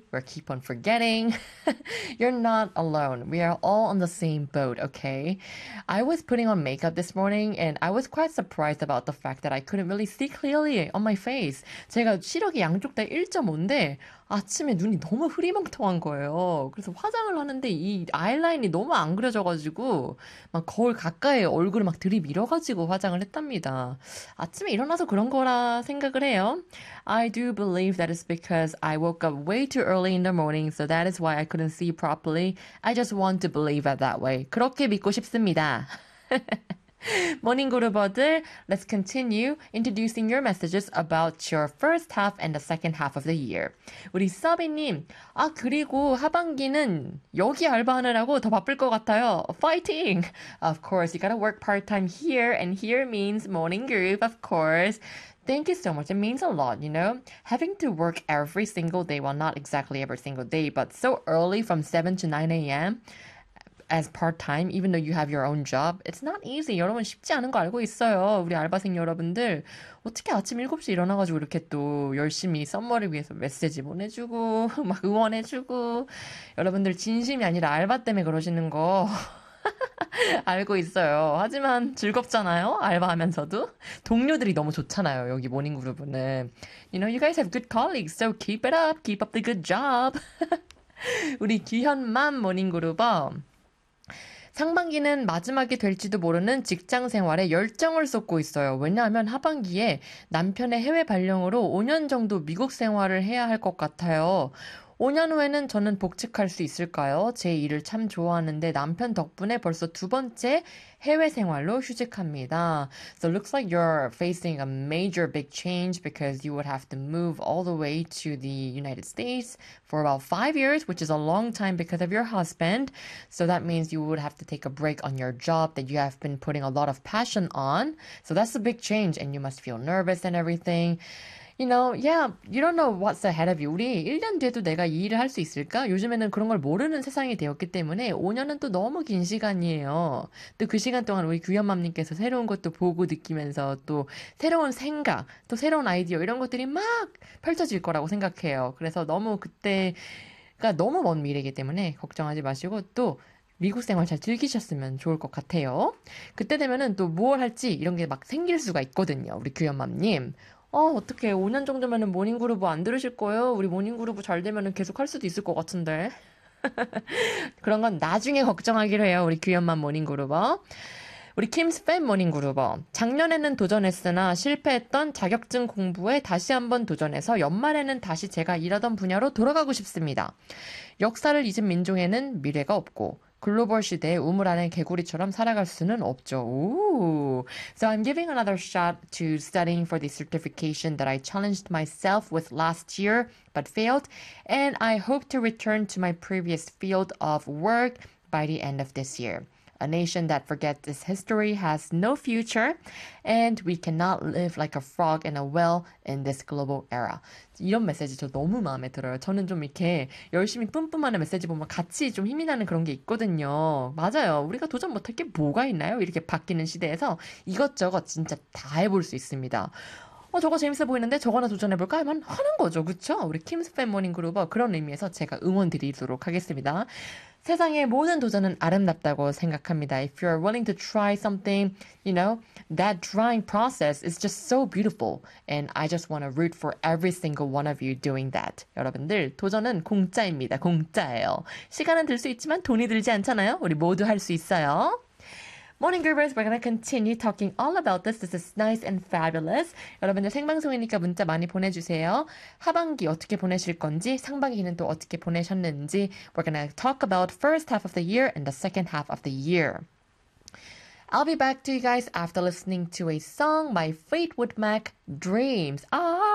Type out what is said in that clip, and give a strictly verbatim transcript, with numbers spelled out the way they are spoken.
We keep on forgetting. You're not alone. We are all on the same boat, okay? I was putting on makeup this morning and I was quite surprised about the fact that I couldn't really see clearly on my face. 제가 시력이 양쪽 다 일 점 오인데 아침에 눈이 너무 흐리멍텅한 거예요. 그래서 화장을 하는데 이 아이라인이 너무 안 그려져가지고 막 거울 가까이 얼굴을 막 들이밀어가지고 화장을 했답니다. 아침에 일어나서 그런 거라 생각을 해요. I do believe that it's because I woke up way too early in the morning, so that is why I couldn't see properly. I just want to believe it that way. 그렇게 믿고 싶습니다. 모닝 그루버들, let's continue introducing your messages about your first half and the second half of the year. 우리 서비님, 아 그리고 하반기는 여기 알바하느라고 더 바쁠 것 같아요. Fighting! Of course, you gotta work part-time here, and here means morning group, of course. Thank you so much. It means a lot, you know? Having to work every single day, well, not exactly every single day, but so early from seven to nine a.m., as part-time, even though you have your own job, it's not easy. 여러분 쉽지 않은 거 알고 있어요. 우리 알바생 여러분들. 어떻게 아침 일곱 시에 일어나가지고 이렇게 또 열심히 썸머를 위해서 메시지 보내주고, 막 응원해주고. 여러분들 진심이 아니라 알바 때문에 그러시는 거 알고 있어요. 하지만 즐겁잖아요. 알바하면서도. 동료들이 너무 좋잖아요. 여기 모닝그룹은. You know, you guys have good colleagues, so keep it up. Keep up the good job. 우리 귀현맘 모닝그룹어. 상반기는 마지막이 될지도 모르는 직장 생활에 열정을 쏟고 있어요. 왜냐하면 하반기에 남편의 해외 발령으로 오 년 정도 미국 생활을 해야 할 것 같아요. 오 년 후에는 저는 복직할 수 있을까요? 제 일을 참 좋아하는데 남편 덕분에 벌써 두 번째 해외 생활로 휴직합니다. So it looks like you're facing a major big change because you would have to move all the way to the United States for about five years, which is a long time because of your husband. So that means you would have to take a break on your job that you have been putting a lot of passion on. So that's a big change and you must feel nervous and everything. You know, yeah, you don't know what's ahead of you. 우리 일 년 뒤에도 내가 이 일을 할 수 있을까? 요즘에는 그런 걸 모르는 세상이 되었기 때문에 오 년은 또 너무 긴 시간이에요. 또 그 시간 동안 우리 규현맘님께서 새로운 것도 보고 느끼면서 또 새로운 생각, 또 새로운 아이디어 이런 것들이 막 펼쳐질 거라고 생각해요. 그래서 너무 그때가 너무 먼 미래이기 때문에 걱정하지 마시고 또 미국 생활 잘 즐기셨으면 좋을 것 같아요. 그때 되면은 또 뭘 할지 이런 게 막 생길 수가 있거든요. 우리 규현맘님. 어, 어떡해. 오 년 정도면은 모닝그루브 안 들으실 거예요? 우리 모닝그루브 잘 되면은 계속 할 수도 있을 것 같은데. 그런 건 나중에 걱정하기로 해요. 우리 규현맘 모닝그루버. 우리 킴스팬 모닝그루버. 작년에는 도전했으나 실패했던 자격증 공부에 다시 한번 도전해서 연말에는 다시 제가 일하던 분야로 돌아가고 싶습니다. 역사를 잊은 민족에는 미래가 없고 글로벌 시대에 우물 안의 개구리처럼 살아갈 수는 없죠. Ooh. So I'm giving another shot to studying for the certification that I challenged myself with last year but failed, and I hope to return to my previous field of work by the end of this year. A nation that forgets its history has no future, and we cannot live like a frog in a well in this global era. 이런 메시지 저 너무 마음에 들어요. 저는 좀 이렇게 열심히 뿜뿜하는 메시지 보면 같이 좀 힘이 나는 그런 게 있거든요. 맞아요. 우리가 도전 못할 게 뭐가 있나요? 이렇게 바뀌는 시대에서 이것저것 진짜 다 해볼 수 있습니다. 어, 저거 재밌어 보이는데 저거 하나 도전해볼까 하면 하는 거죠. 그쵸? 우리 킴스 팬 모닝 그룹은 그런 의미에서 제가 응원 드리도록 하겠습니다. 세상의 모든 도전은 아름답다고 생각합니다. If you're willing to try something, you know, that trying process is just so beautiful. And I just want to root for every single one of you doing that. 여러분들, 도전은 공짜입니다. 공짜예요. 시간은 들 수 있지만 돈이 들지 않잖아요. 우리 모두 할 수 있어요. Morning Groovers, we're gonna continue talking all about this. This is nice and fabulous. 여러분들 생방송이니까 문자 많이 보내주세요. 하반기 어떻게 보내실 건지, 상반기는 또 어떻게 보내셨는지. We're gonna talk about first half of the year and the second half of the year. I'll be back to you guys after listening to a song by Fleetwood Mac, Dreams. 아,